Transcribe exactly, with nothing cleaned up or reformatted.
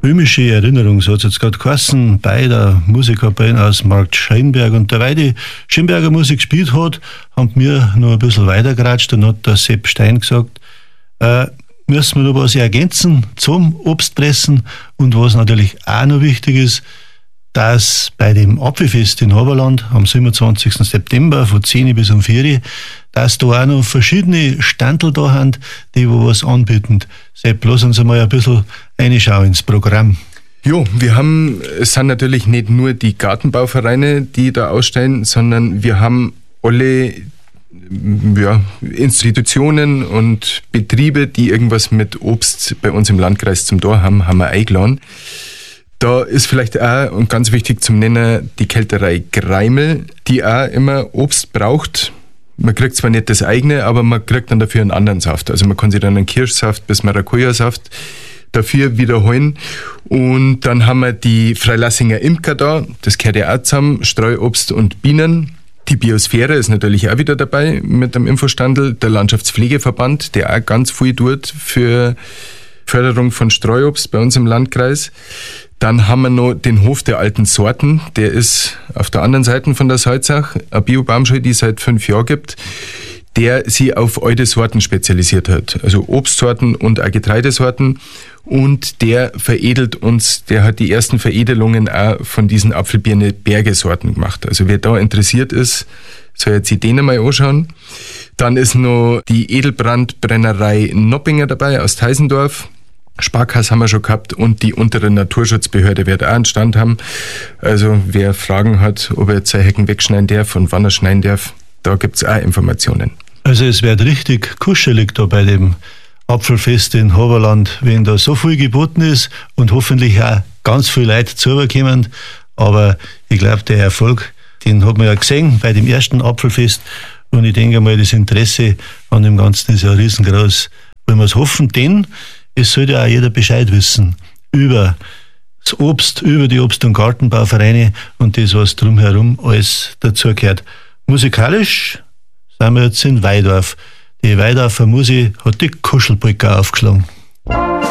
böhmische Erinnerung, so hat es jetzt gerade geheißen, bei der Musikerin aus Markt Scheinberg. Und dabei die Schönberger Musik gespielt hat, haben wir noch ein bisschen weitergeratscht. Dann hat der Sepp Stein gesagt, äh, müssen wir noch was ergänzen zum Obstpressen. Und was natürlich auch noch wichtig ist, dass bei dem Apfelfest in Haberland am siebenundzwanzigsten September von zehn bis um vier, dass da auch noch verschiedene Standel da haben, die wo was anbieten. Sepp, lass uns einmal ein bisschen reinschauen ins Programm. Jo, wir haben, es sind natürlich nicht nur die Gartenbauvereine, die da ausstellen, sondern wir haben alle ja, Institutionen und Betriebe, die irgendwas mit Obst bei uns im Landkreis zum Tor haben, haben wir eingeladen. Da ist vielleicht auch, und ganz wichtig zum Nennen, die Kälterei Greimel, die auch immer Obst braucht. Man kriegt zwar nicht das eigene, aber man kriegt dann dafür einen anderen Saft. Also man kann sich dann einen Kirschsaft bis Maracuja-Saft dafür wiederholen. Und dann haben wir die Freilassinger Imker da, das gehört ja auch zusammen, Streuobst und Bienen. Die Biosphäre ist natürlich auch wieder dabei mit dem Infostandel, der Landschaftspflegeverband, der auch ganz viel tut für Förderung von Streuobst bei uns im Landkreis. Dann haben wir noch den Hof der alten Sorten, der ist auf der anderen Seite von der Salzach, eine Biobaumschule, die es seit fünf Jahren gibt, der sich auf alte Sorten spezialisiert hat, also Obstsorten und auch Getreidesorten, und der veredelt uns, der hat die ersten Veredelungen auch von diesen Apfelbirne-Bergesorten gemacht. Also wer da interessiert ist, soll jetzt die den mal anschauen. Dann ist noch die Edelbrand-Brennerei Noppinger dabei aus Teisendorf. Sparkasse haben wir schon gehabt und die untere Naturschutzbehörde wird auch einen Stand haben. Also wer Fragen hat, ob er jetzt seine Hecken wegschneiden darf und wann er schneiden darf, da gibt es auch Informationen. Also es wird richtig kuschelig da bei dem Apfelfest in Haberland, wenn da so viel geboten ist und hoffentlich auch ganz viele Leute zukommen. Aber ich glaube, der Erfolg, den hat man ja gesehen bei dem ersten Apfelfest, und ich denke mal, das Interesse an dem Ganzen ist ja riesengroß. Wollen wir es hoffen, denn es sollte auch jeder Bescheid wissen über das Obst, über die Obst- und Gartenbauvereine und das, was drumherum alles dazugehört. Musikalisch sind wir jetzt in Weidorf. Die Weidorfer Musi hat die Kuschelbrücke aufgeschlagen.